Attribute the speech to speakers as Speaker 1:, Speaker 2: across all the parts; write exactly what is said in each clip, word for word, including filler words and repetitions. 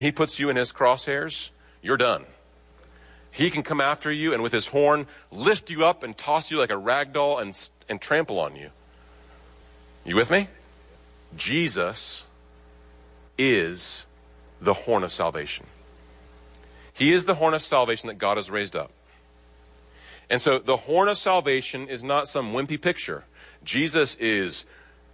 Speaker 1: he puts you in his crosshairs, you're done. He can come after you and with his horn lift you up and toss you like a rag doll and, and trample on you. You with me? Jesus is the horn of salvation. He is the horn of salvation that God has raised up. And so the horn of salvation is not some wimpy picture. Jesus is,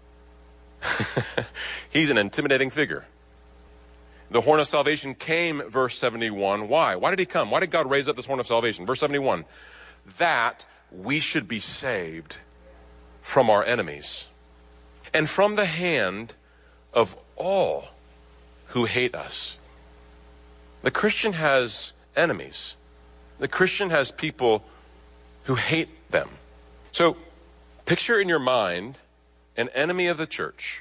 Speaker 1: he's an intimidating figure. The horn of salvation came, verse seventy-one. Why? Why did he come? Why did God raise up this horn of salvation? Verse seventy-one, that we should be saved from our enemies and from the hand of all who hate us. The Christian has enemies. The Christian has people who hate them. So picture in your mind an enemy of the church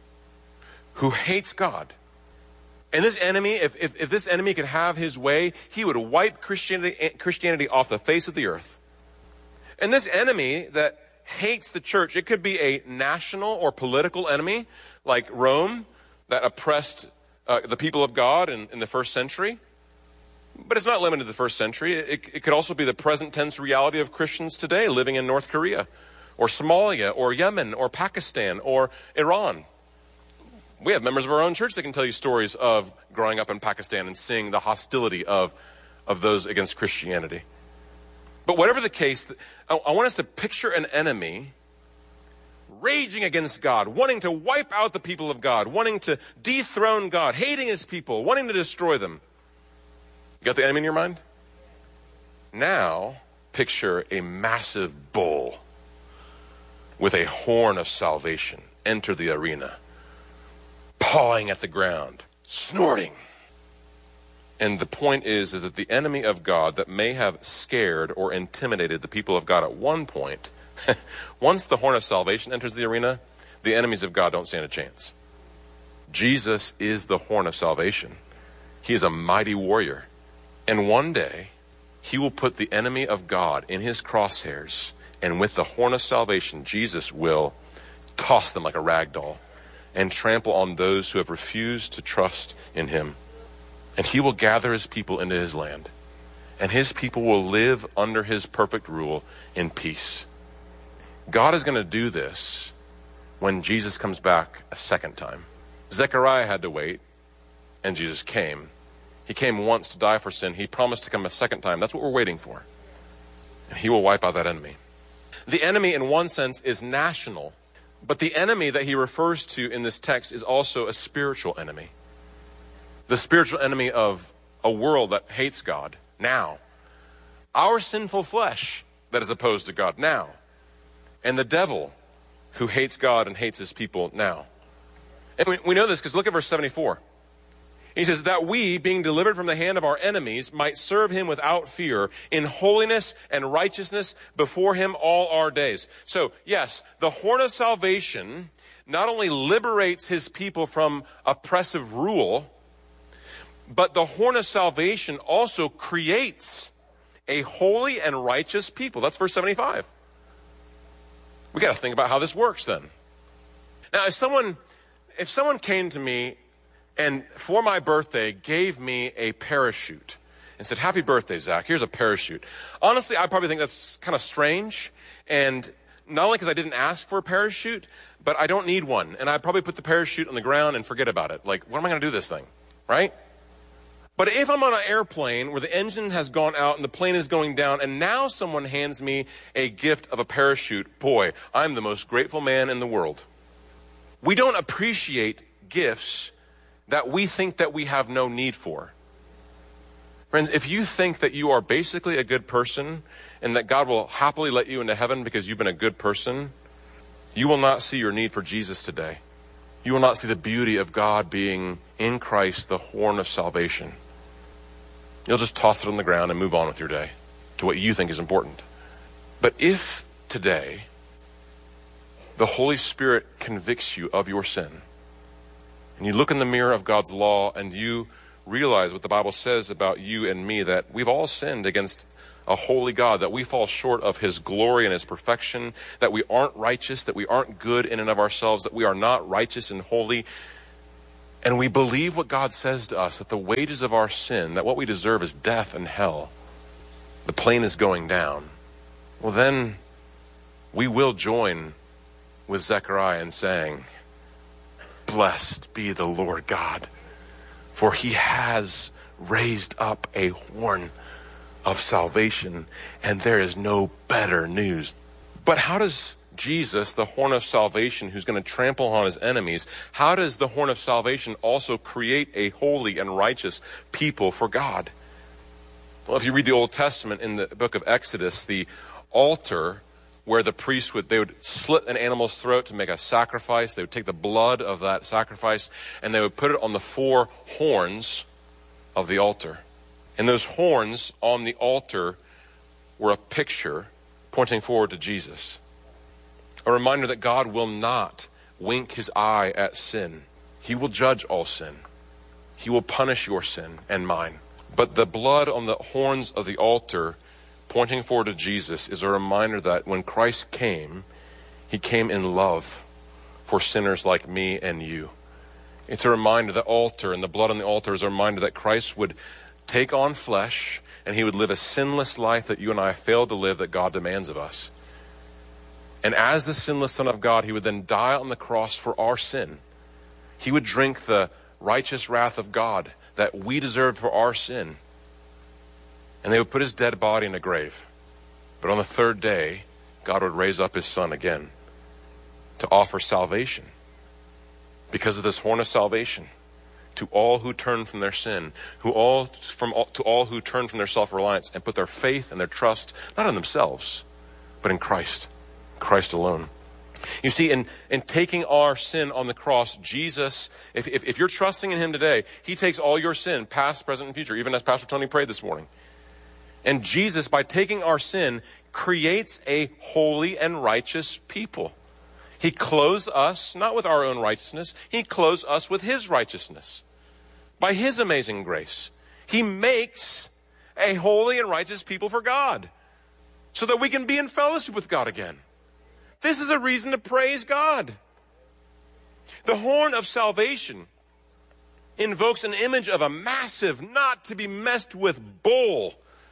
Speaker 1: who hates God. And this enemy, if, if, if this enemy could have his way, he would wipe Christianity, Christianity off the face of the earth. And this enemy that hates the church, it could be a national or political enemy like Rome that oppressed uh, the people of God in, in the first century. But it's not limited to the first century. It, it could also be the present tense reality of Christians today living in North Korea or Somalia or Yemen or Pakistan or Iran. We have members of our own church that can tell you stories of growing up in Pakistan and seeing the hostility of, of those against Christianity. But whatever the case, I, I want us to picture an enemy raging against God, wanting to wipe out the people of God, wanting to dethrone God, hating his people, wanting to destroy them. You got the enemy in your mind? Now, picture a massive bull with a horn of salvation enter the arena, pawing at the ground, snorting. And the point is, is that the enemy of God that may have scared or intimidated the people of God at one point, once the horn of salvation enters the arena, the enemies of God don't stand a chance. Jesus is the horn of salvation. He is a mighty warrior. And one day, he will put the enemy of God in his crosshairs, and with the horn of salvation, Jesus will toss them like a rag doll and trample on those who have refused to trust in him. And he will gather his people into his land, and his people will live under his perfect rule in peace. God is going to do this when Jesus comes back a second time. Zechariah had to wait, and Jesus came. He came once to die for sin. He promised to come a second time. That's what we're waiting for. And he will wipe out that enemy. The enemy, in one sense, is national. But the enemy that he refers to in this text is also a spiritual enemy. The spiritual enemy of a world that hates God now. Our sinful flesh that is opposed to God now. And the devil who hates God and hates his people now. And we, we know this because look at verse seventy-four. He says, that we, being delivered from the hand of our enemies, might serve him without fear in holiness and righteousness before him all our days. So, yes, the horn of salvation not only liberates his people from oppressive rule, but the horn of salvation also creates a holy and righteous people. That's verse seventy-five. We got to think about how this works then. Now, if someone, if someone came to me and for my birthday gave me a parachute and said, happy birthday, Zach, here's a parachute. Honestly, I probably think that's kind of strange. And not only because I didn't ask for a parachute, but I don't need one. And I'd probably put the parachute on the ground and forget about it. Like, what am I going to do this thing? Right? But if I'm on an airplane where the engine has gone out and the plane is going down and now someone hands me a gift of a parachute, boy, I'm the most grateful man in the world. We don't appreciate gifts that we think that we have no need for. Friends, if you think that you are basically a good person and that God will happily let you into heaven because you've been a good person, you will not see your need for Jesus today. You will not see the beauty of God being in Christ, the horn of salvation. You'll just toss it on the ground and move on with your day to what you think is important. But if today the Holy Spirit convicts you of your sin, and you look in the mirror of God's law and you realize what the Bible says about you and me, that we've all sinned against a holy God, that we fall short of his glory and his perfection, that we aren't righteous, that we aren't good in and of ourselves, that we are not righteous and holy. and we believe what God says to us, that the wages of our sin, that what we deserve is death and hell, the plane is going down, well then we will join with Zechariah in saying, blessed be the Lord God, for he has raised up a horn of salvation, and there is no better news. But how does Jesus, the horn of salvation, who's going to trample on his enemies, how does the horn of salvation also create a holy and righteous people for God? Well, if you read the Old Testament in the book of Exodus, the altar where the priests would, they would slit an animal's throat to make a sacrifice. They would take the blood of that sacrifice and they would put it on the four horns of the altar. And those horns on the altar were a picture pointing forward to Jesus. A reminder that God will not wink his eye at sin. He will judge all sin. He will punish your sin and mine. But the blood on the horns of the altar pointing forward to Jesus is a reminder that when Christ came, he came in love for sinners like me and you. It's a reminder, the altar and the blood on the altar is a reminder that Christ would take on flesh and he would live a sinless life that you and I failed to live, that God demands of us. And as the sinless Son of God, he would then die on the cross for our sin. He would drink the righteous wrath of God that we deserved for our sin. And they would put his dead body in a grave. But on the third day, God would raise up his Son again to offer salvation because of this horn of salvation to all who turn from their sin, who all from all, to all who turn from their self-reliance and put their faith and their trust not in themselves, but in Christ. Christ alone. You see, in, in taking our sin on the cross, Jesus, if, if, if you're trusting in him today, he takes all your sin, past, present, and future, even as Pastor Tony prayed this morning. And Jesus, by taking our sin, creates a holy and righteous people. He clothes us, not with our own righteousness, he clothes us with his righteousness. By his amazing grace, he makes a holy and righteous people for God, so that we can be in fellowship with God again. This is a reason to praise God. The horn of salvation invokes an image of a massive, not to be messed with bull.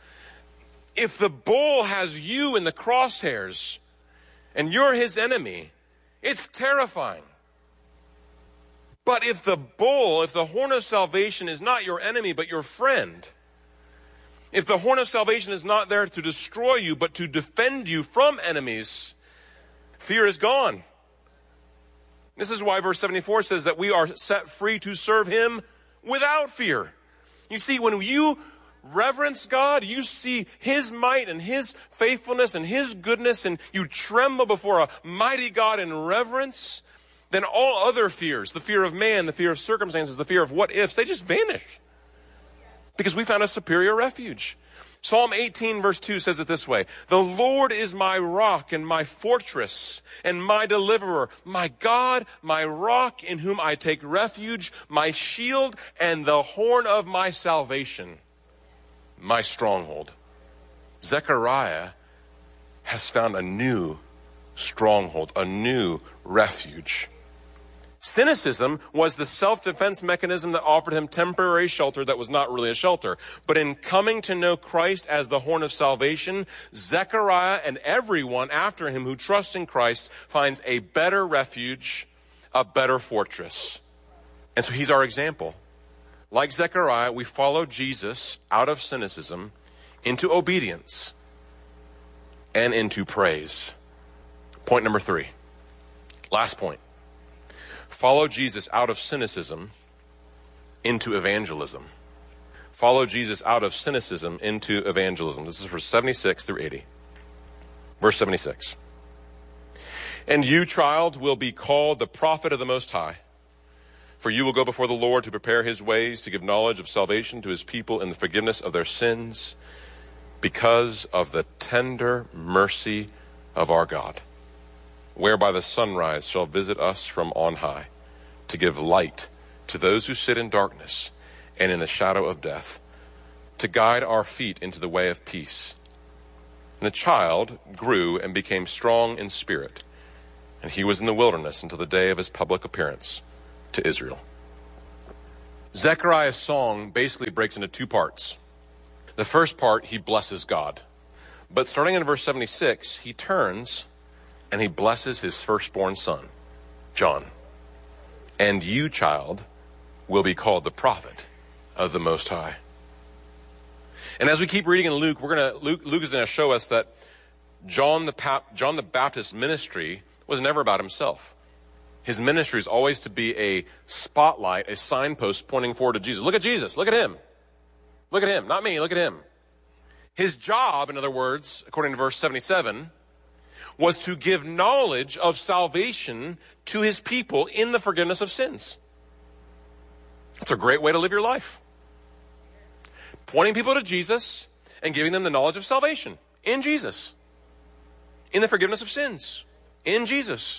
Speaker 1: If the bull has you in the crosshairs and you're his enemy, it's terrifying. But if the bull, if the horn of salvation is not your enemy but your friend, if the horn of salvation is not there to destroy you but to defend you from enemies, fear is gone. This is why verse seventy-four says that we are set free to serve him without fear. You see, when you reverence God, you see his might and his faithfulness and his goodness, and you tremble before a mighty God in reverence, then all other fears, the fear of man, the fear of circumstances, the fear of what ifs, they just vanish. Because we found a superior refuge. Psalm eighteen verse two says it this way: the Lord is my rock and my fortress and my deliverer, my God, my rock in whom I take refuge, my shield and the horn of my salvation, my stronghold. Zechariah has found a new stronghold, a new refuge. Cynicism was the self-defense mechanism that offered him temporary shelter that was not really a shelter. But in coming to know Christ as the horn of salvation, Zechariah and everyone after him who trusts in Christ finds a better refuge, a better fortress. And so he's our example. Like Zechariah, we follow Jesus out of cynicism into obedience and into praise. Point number three. Last point. Follow Jesus out of cynicism into evangelism. Follow Jesus out of cynicism into evangelism. This is verse seventy-six through eighty. Verse seventy-six. And you, child, will be called the prophet of the Most High, for you will go before the Lord to prepare his ways, to give knowledge of salvation to his people in the forgiveness of their sins, because of the tender mercy of our God, whereby the sunrise shall visit us from on high, to give light to those who sit in darkness and in the shadow of death, to guide our feet into the way of peace. And the child grew and became strong in spirit, and he was in the wilderness until the day of his public appearance to Israel. Zechariah's song basically breaks into two parts. The first part, he blesses God. But starting in verse seventy-six, he turns and he blesses his firstborn son, John. And you, child, will be called the prophet of the Most High. And as we keep reading in Luke, we're gonna Luke, Luke is going to show us that John the Pap, John the Baptist's ministry was never about himself. His ministry is always to be a spotlight, a signpost pointing forward to Jesus. Look at Jesus. Look at him. Look at him. Not me. Look at him. His job, in other words, according to verse seventy-seven, was to give knowledge of salvation to his people in the forgiveness of sins. That's a great way to live your life. Pointing people to Jesus and giving them the knowledge of salvation in Jesus. In the forgiveness of sins in Jesus.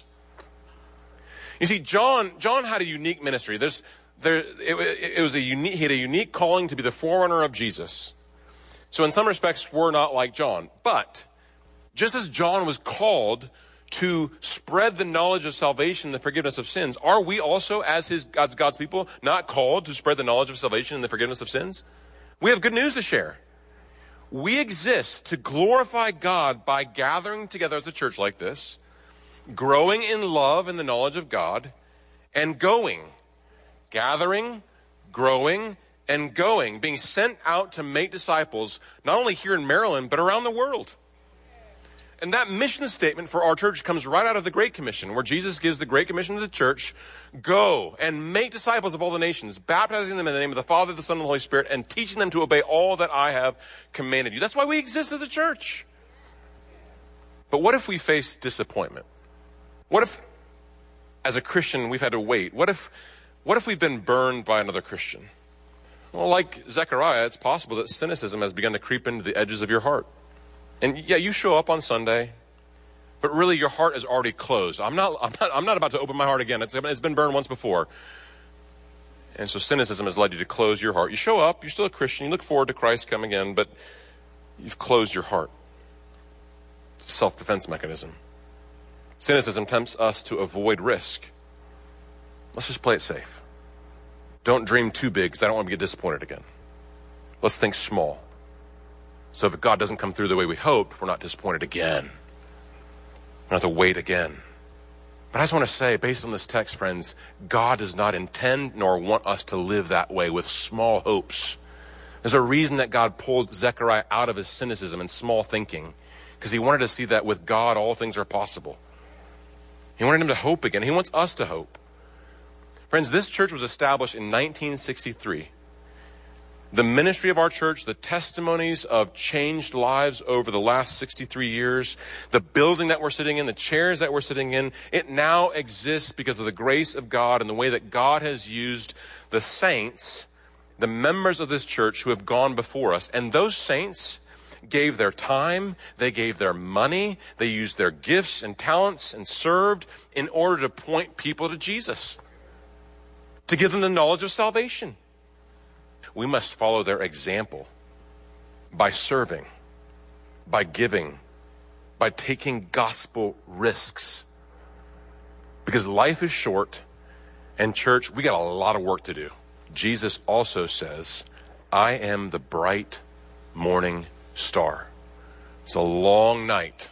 Speaker 1: You see, John, John had a unique ministry. There's, there, it, it was a unique, he had a unique calling to be the forerunner of Jesus. So in some respects, we're not like John. But just as John was called to spread the knowledge of salvation and the forgiveness of sins, are we also, as his God's, God's people, not called to spread the knowledge of salvation and the forgiveness of sins? We have good news to share. We exist to glorify God by gathering together as a church like this, growing in love and the knowledge of God, and going, gathering, growing, and going, being sent out to make disciples, not only here in Maryland, but around the world. And that mission statement for our church comes right out of the Great Commission, where Jesus gives the Great Commission to the church: go and make disciples of all the nations, baptizing them in the name of the Father, the Son, and the Holy Spirit, and teaching them to obey all that I have commanded you. That's why we exist as a church. But what if we face disappointment? What if, as a Christian, we've had to wait? What if, what if we've been burned by another Christian? Well, like Zechariah, it's possible that cynicism has begun to creep into the edges of your heart. And yeah, you show up on Sunday, but really your heart is already closed. I'm not, I'm not, I'm not about to open my heart again. It's, it's been burned once before. And so cynicism has led you to close your heart. You show up, you're still a Christian, you look forward to Christ coming in, but you've closed your heart. It's a self-defense mechanism. Cynicism tempts us to avoid risk. Let's just play it safe. Don't dream too big, because I don't want to get disappointed again. Let's think small. So if God doesn't come through the way we hoped, we're not disappointed again. We don't have to wait again. But I just want to say, based on this text, friends, God does not intend nor want us to live that way with small hopes. There's a reason that God pulled Zechariah out of his cynicism and small thinking, because he wanted to see that with God, all things are possible. He wanted him to hope again. He wants us to hope. Friends, this church was established in nineteen sixty-three. The ministry of our church, the testimonies of changed lives over the last sixty-three years, the building that we're sitting in, the chairs that we're sitting in, it now exists because of the grace of God and the way that God has used the saints, the members of this church who have gone before us. And those saints gave their time, they gave their money, they used their gifts and talents and served in order to point people to Jesus, to give them the knowledge of salvation. We must follow their example by serving, by giving, by taking gospel risks. Because life is short, and church, we got a lot of work to do. Jesus also says, I am the bright morning star. It's a long night.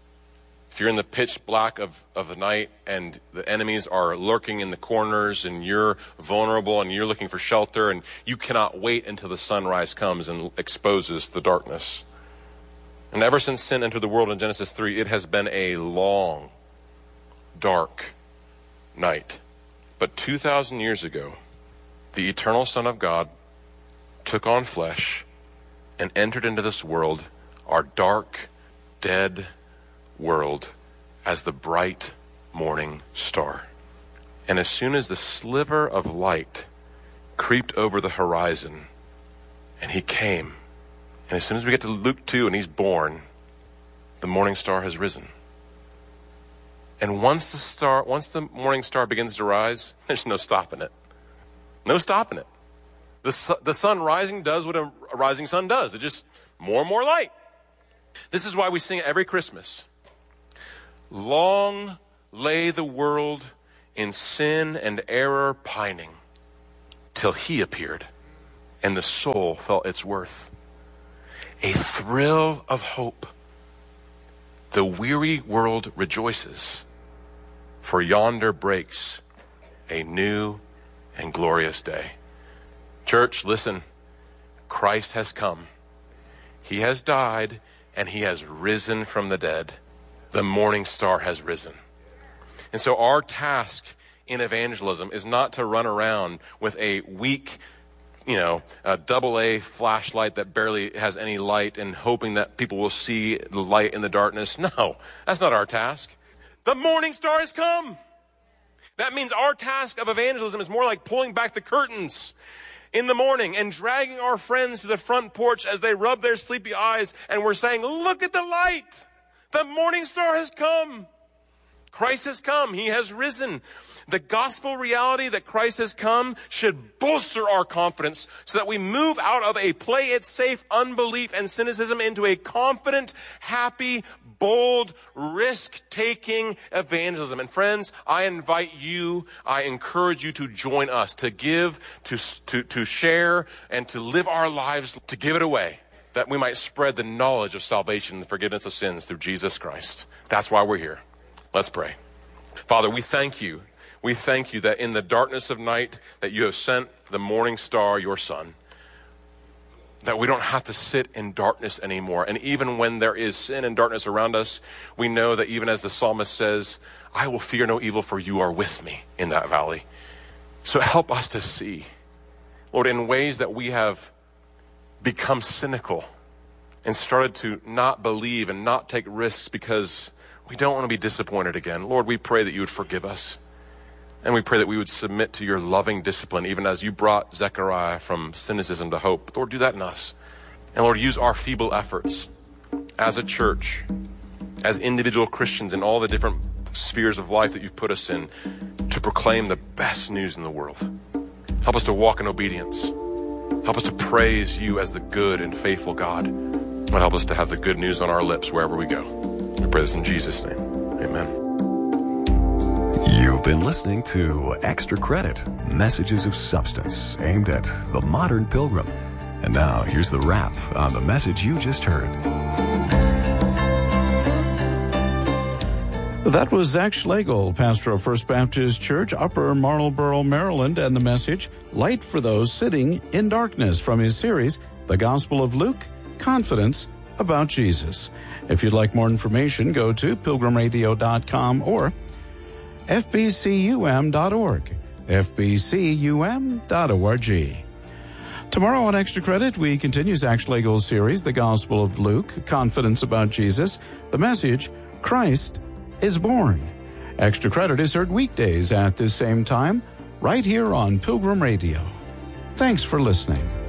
Speaker 1: If you're in the pitch black of, of the night and the enemies are lurking in the corners and you're vulnerable and you're looking for shelter and you cannot wait until the sunrise comes and exposes the darkness. And ever since sin entered the world in Genesis three, it has been a long, dark night. But two thousand years ago, the eternal Son of God took on flesh and entered into this world, our dark, dead world, as the bright morning star. And as soon as the sliver of light creeped over the horizon and he came, and as soon as we get to Luke two and he's born, the morning star has risen. And once the star, once the morning star begins to rise, there's no stopping it. No stopping it. The, su- the sun rising does what a, a rising sun does. It just more and more light. This is why we sing every Christmas. Long lay the world in sin and error pining. till he appeared, and the soul felt its worth. A thrill of hope. The weary world rejoices, for yonder breaks a new and glorious day. Church, listen. Christ has come. He has died, and he has risen from the dead. The morning star has risen. And so our task in evangelism is not to run around with a weak, you know, a double A flashlight that barely has any light and hoping that people will see the light in the darkness. No, that's not our task. The morning star has come. That means our task of evangelism is more like pulling back the curtains in the morning and dragging our friends to the front porch as they rub their sleepy eyes, and we're saying, look at the light. The morning star has come. Christ has come. He has risen. The gospel reality that Christ has come should bolster our confidence so that we move out of a play it safe unbelief and cynicism into a confident, happy, bold, risk-taking evangelism. And friends, I invite you, I encourage you to join us, to give, to, to, to share, and to live our lives, to give it away, that we might spread the knowledge of salvation and the forgiveness of sins through Jesus Christ. That's why we're here. Let's pray. Father, we thank you. We thank you that in the darkness of night that you have sent the morning star, your son, that we don't have to sit in darkness anymore. And even when there is sin and darkness around us, we know that even as the psalmist says, I will fear no evil, for you are with me in that valley. So help us to see, Lord, in ways that we have become cynical and started to not believe and not take risks because we don't want to be disappointed again. Lord, we pray that you would forgive us. And we pray that we would submit to your loving discipline, even as you brought Zechariah from cynicism to hope. Lord, do that in us. And Lord, use our feeble efforts as a church, as individual Christians in all the different spheres of life that you've put us in, to proclaim the best news in the world. Help us to walk in obedience. Help us to praise you as the good and faithful God. And help us to have the good news on our lips wherever we go. We pray this in Jesus' name. Amen.
Speaker 2: You've been listening to Extra Credit, Messages of Substance, aimed at the modern pilgrim. And now, here's the wrap on the message you just heard.
Speaker 3: That was Zach Schlegel, pastor of First Baptist Church, Upper Marlboro, Maryland, and the message, Light for Those Sitting in Darkness, from his series, The Gospel of Luke, Confidence About Jesus. If you'd like more information, go to pilgrim radio dot com or f b c u m dot org, f b c u m dot org. Tomorrow on Extra Credit, we continue Zach Schlegel's series, The Gospel of Luke, Confidence About Jesus. The message, Christ is born. Extra Credit is heard weekdays at this same time, right here on Pilgrim Radio. Thanks for listening.